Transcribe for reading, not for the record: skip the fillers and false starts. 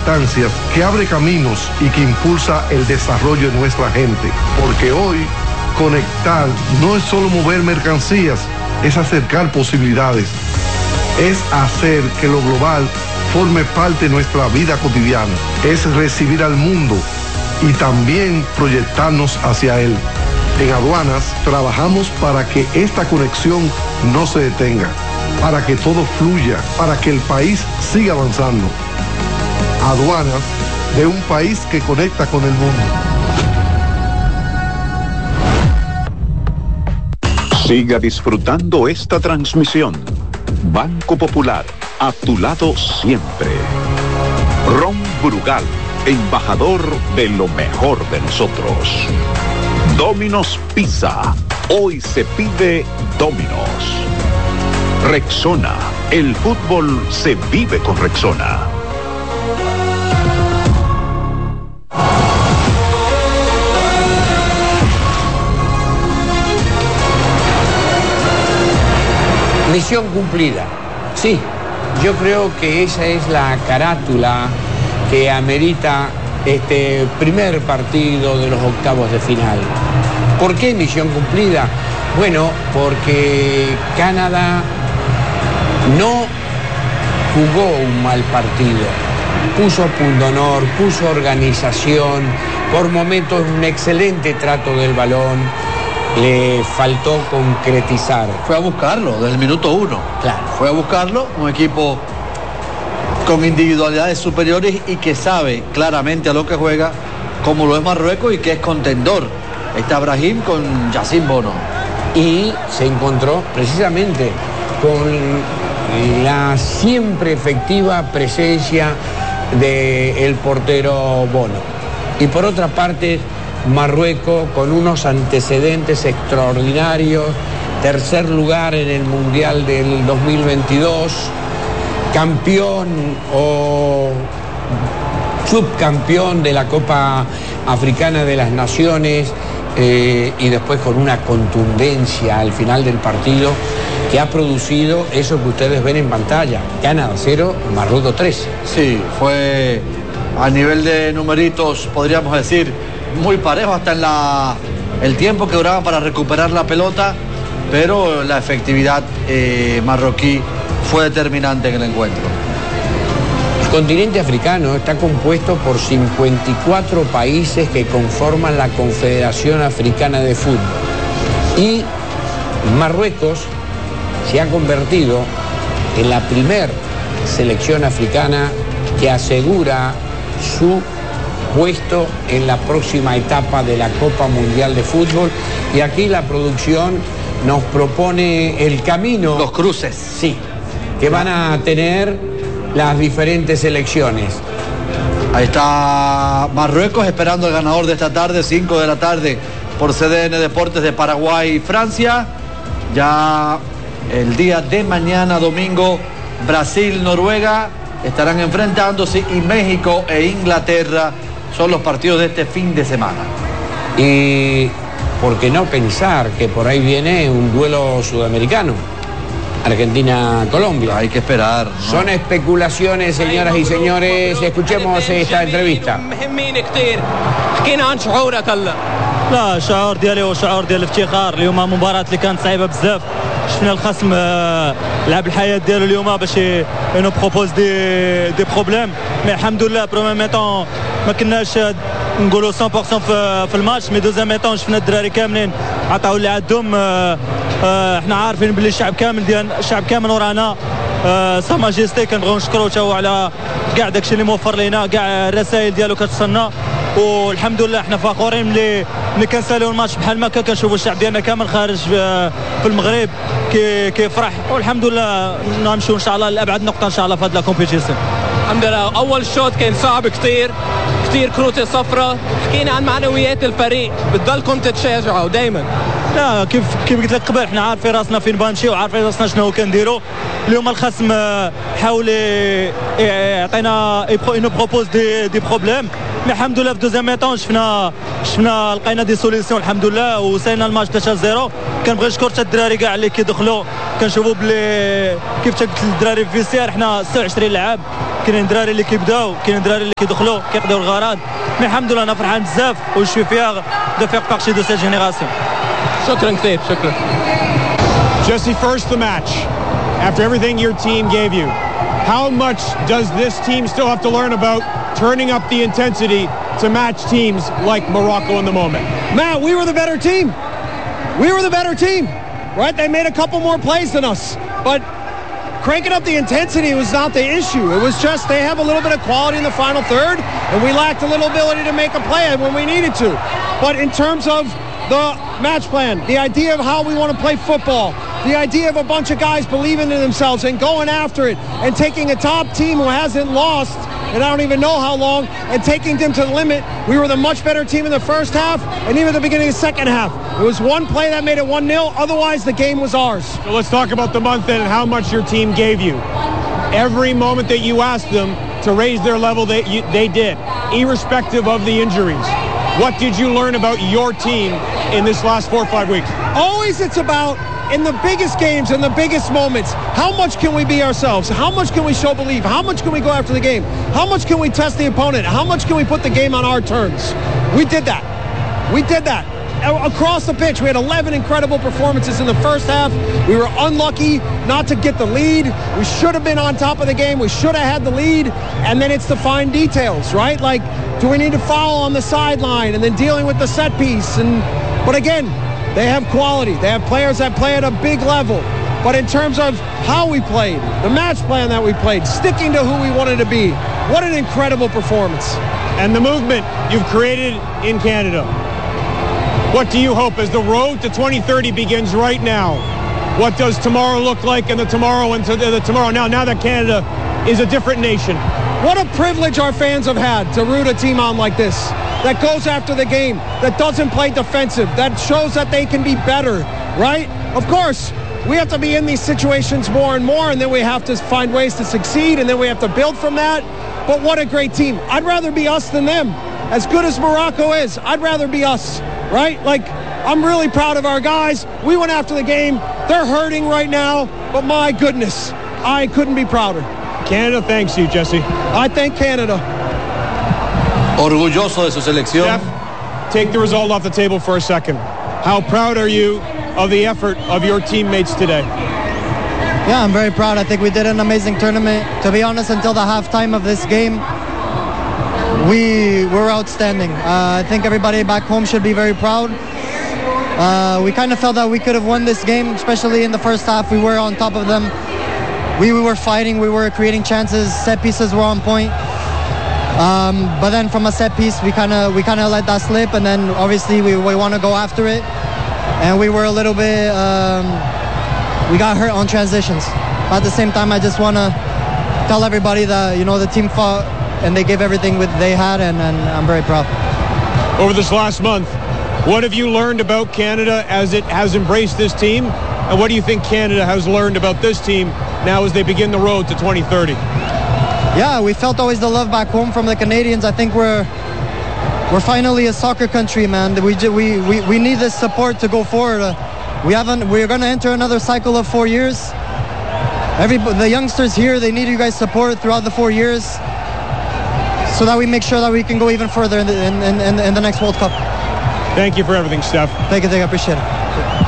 distancias, que abre caminos y que impulsa el desarrollo de nuestra gente. Porque hoy, conectar no es solo mover mercancías, es acercar posibilidades, es hacer que lo global forme parte de nuestra vida cotidiana, es recibir al mundo y también proyectarnos hacia él. En Aduanas trabajamos para que esta conexión no se detenga, para que todo fluya, para que el país siga avanzando. Aduanas, de un país que conecta con el mundo. Siga disfrutando esta transmisión. Banco Popular, a tu lado siempre. Ron Brugal, embajador de lo mejor de nosotros. Domino's Pizza, hoy se pide Domino's. Rexona, el fútbol se vive con Rexona. Misión cumplida. Sí, yo creo que esa es la carátula que amerita este primer partido de los octavos de final. ¿Por qué misión cumplida? Bueno, porque Canadá no jugó un mal partido. Puso pundonor, puso organización, por momentos un excelente trato del balón. Le faltó concretizar. Fue a buscarlo desde el minuto 1. Claro. Fue a buscarlo, un equipo con individualidades superiores y que sabe claramente a lo que juega, como lo es Marruecos y que es contendor. Está Brahim con Yacine Bono. Y se encontró precisamente con la siempre efectiva presencia del portero Bono. Y por otra parte, Marruecos con unos antecedentes extraordinarios, tercer lugar en el Mundial del 2022, campeón o subcampeón de la Copa Africana de las Naciones, y después con una contundencia al final del partido que ha producido eso que ustedes ven en pantalla. Canadá 0, Marruecos 3. Sí, fue a nivel de numeritos, podríamos decir, muy parejo hasta en el tiempo que duraba para recuperar la pelota, pero la efectividad marroquí fue determinante en el encuentro. El continente africano está compuesto por 54 países que conforman la Confederación Africana de Fútbol. Y Marruecos se ha convertido en la primer selección africana que asegura su puesto en la próxima etapa de la Copa Mundial de Fútbol. Y aquí la producción nos propone el camino. Los cruces. Sí, que van a tener las diferentes selecciones. Ahí está Marruecos esperando el ganador de esta tarde, 5 de la tarde, por CDN Deportes de Paraguay y Francia. Ya el día de mañana, domingo, Brasil, Noruega estarán enfrentándose, y México e Inglaterra son los partidos de este fin de semana. Y por qué no pensar que por ahí viene un duelo sudamericano, Argentina-Colombia. Hay que esperar, ¿no? Son especulaciones, señoras y señores. Escuchemos esta entrevista. لا شعور ديالي هو شعور ديال الافتخار. اليوم مباراة اللي كانت صعيبة بزاف. شفنا الخصم لعب الحياة ديالو اليوم باش انو بروبوز دي بروبليم، مي الحمد لله بروميير ميطون ما كناش نقولوا 100% في الماتش، مي دوزيام ميطون شفنا الدراري كاملين عطاو اللي عندهم. احنا عارفين باللي الشعب كامل ورانا. سا ماجيستي كنبغيو نشكرو تا هو على كاع داكشي اللي موفر لينا، كاع الرسائل ديالو كتوصلنا، والحمد لله احنا فخورين ملي كنساليو الماتش بحال ما كنشوفوا الشعب ديالنا كامل خارج في المغرب كيفرح، والحمد لله نمشيو ان شاء الله لابعد نقطه ان شاء الله في هذه الكومبيتيشن. الحمد لله. اول شوط كان صعب كثير كروته صفراء. حكينا عن معنويات الفريق، بتضلكم تتشجعوا دائما. لا كيف قلت لك قبل، احنا عارفين راسنا فين بنمشيو وعارفين راسنا شنو كنديروا. اليوم الخصم حاول يعطينا انو بروبوز دي بروبليم، مي الحمد لله في دوزيام ميطون شفنا لقينا دي سوليسيون الحمد لله وسالنا الماتش 3-0. كنبغي نشكر حتى الدراري كاع اللي كيدخلوا، كنشوفوا بلي كيف قلت الدراري في الفيسير، احنا 26 لاعب كاين الدراري اللي كيبداو، كاين الدراري اللي كيدخلوا كيقضيو الغرض. مي الحمد لله انا فرحان بزاف وشوي فيها دو فيغ بارتي دو سيت جينيراسيون. شكرا كثير شكرا. Jesse, first the match. After everything your team gave you, how much does this team still have to learn about turning up the intensity to match teams like Morocco in the moment? Matt, we were the better team. We were the better team, right? They made a couple more plays than us, but cranking up the intensity was not the issue. It was just they have a little bit of quality in the final third, and we lacked a little ability to make a play when we needed to. But in terms of the match plan, the idea of how we want to play football, the idea of a bunch of guys believing in themselves and going after it and taking a top team who hasn't lost, and I don't even know how long, and taking them to the limit. We were the much better team in the first half and even at the beginning of the second half. It was one play that made it 1-0. Otherwise, the game was ours. So let's talk about the month and how much your team gave you. Every moment that you asked them to raise their level, they did, irrespective of the injuries. What did you learn about your team in this last 4 or 5 weeks? Always it's about, in the biggest games, in the biggest moments, how much can we be ourselves? How much can we show belief? How much can we go after the game? How much can we test the opponent? How much can we put the game on our terms? We did that. We did that. Across the pitch, we had 11 incredible performances in the first half. We were unlucky not to get the lead. We should have been on top of the game. We should have had the lead. And then it's the fine details, right? Like, do we need to foul on the sideline and then dealing with the set piece? But again, they have quality. They have players that play at a big level. But in terms of how we played, the match plan that we played, sticking to who we wanted to be, what an incredible performance. And the movement you've created in Canada. What do you hope as the road to 2030 begins right now? What does tomorrow look like, and the tomorrow into the tomorrow now that Canada is a different nation? What a privilege our fans have had to root a team on like this, that goes after the game, that doesn't play defensive, that shows that they can be better, right? Of course, we have to be in these situations more and more, and then we have to find ways to succeed, and then we have to build from that. But what a great team. I'd rather be us than them. As good as Morocco is, I'd rather be us, right? Like, I'm really proud of our guys. We went after the game. They're hurting right now, but my goodness, I couldn't be prouder. Canada thanks you, Jesse. I thank Canada. Orgulloso de su selección. Steph, take the result off the table for a second. How proud are you of the effort of your teammates today? Yeah, I'm very proud. I think we did an amazing tournament. To be honest, until the halftime of this game, we were outstanding. I think everybody back home should be very proud. We kind of felt that we could have won this game, especially in the first half. We were on top of them. We were fighting. We were creating chances. Set pieces were on point. But then from a set piece, we kind of let that slip, and then obviously we want to go after it. And we were a little bit, we got hurt on transitions. But at the same time, I just want to tell everybody that, you know, the team fought and they gave everything they had, and I'm very proud. Over this last month, what have you learned about Canada as it has embraced this team? And what do you think Canada has learned about this team now as they begin the road to 2030? Yeah, we felt always the love back home from the Canadians. I think we're finally a soccer country, man. We need this support to go forward. We're going to enter another cycle of 4 years. The youngsters here, they need you guys' support throughout the 4 years, so that we make sure that we can go even further in the next World Cup. Thank you for everything, Steph. Thank you, I appreciate it.